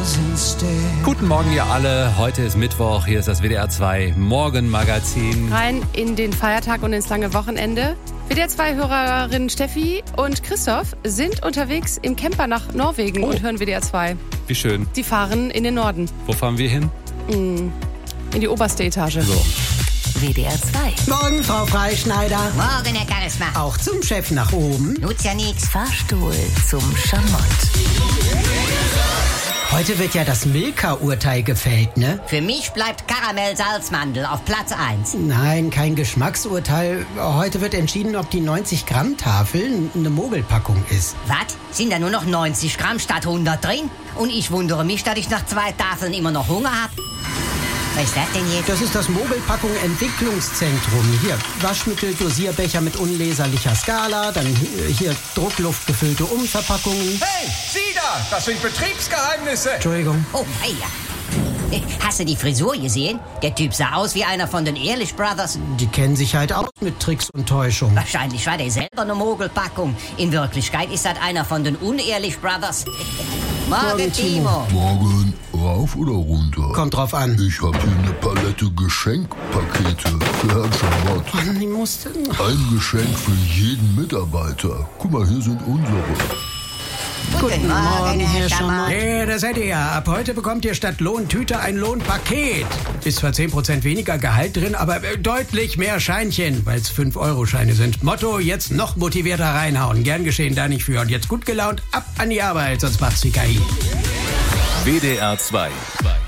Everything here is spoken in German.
Guten Morgen, ihr alle. Heute ist Mittwoch. Hier ist das WDR 2 Morgenmagazin. Rein in den Feiertag und ins lange Wochenende. WDR 2-Hörerinnen Steffi und Christoph sind unterwegs im Camper nach Norwegen und hören WDR 2. Wie schön. Die fahren in den Norden. Wo fahren wir hin? In die oberste Etage. So. WDR 2. Morgen, Frau Freischneider. Morgen, Herr Charisma. Auch zum Chef nach oben. Nutzt ja nix. Fahrstuhl zum Schamott. Heute wird ja das Milka-Urteil gefällt, ne? Für mich bleibt Karamell-Salzmandel auf Platz 1. Nein, kein Geschmacksurteil. Heute wird entschieden, ob die 90-Gramm-Tafel eine Mogelpackung ist. Was? Sind da nur noch 90 Gramm statt 100 drin? Und ich wundere mich, dass ich nach 2 Tafeln immer noch Hunger habe. Was ist das denn jetzt? Das ist das Mogelpackung Entwicklungszentrum. Hier, Waschmittel, Dosierbecher mit unleserlicher Skala, dann hier druckluftgefüllte Umverpackungen. Hey, Sie da! Das sind Betriebsgeheimnisse! Entschuldigung. Oh, hey, ja. Hast du die Frisur gesehen? Der Typ sah aus wie einer von den Ehrlich Brothers. Die kennen sich halt aus mit Tricks und Täuschung. Wahrscheinlich war der selber eine Mogelpackung. In Wirklichkeit ist das einer von den Unehrlich Brothers. Morgen, Timo. Morgen, rauf oder runter? Kommt drauf an. Ich hab hier eine Palette Geschenkpakete für Herrn Schamott. Mann, die musste... Ein Geschenk für jeden Mitarbeiter. Guck mal, hier sind unsere. Guten Morgen, Herr Schamott. Ja, da seid ihr ja. Ab heute bekommt ihr statt Lohntüte ein Lohnpaket. Ist zwar 10% weniger Gehalt drin, aber deutlich mehr Scheinchen, weil es 5-Euro-Scheine sind. Motto, jetzt noch motivierter reinhauen. Gern geschehen, da nicht für. Und jetzt gut gelaunt, ab an die Arbeit, sonst macht's die KI. WDR 2.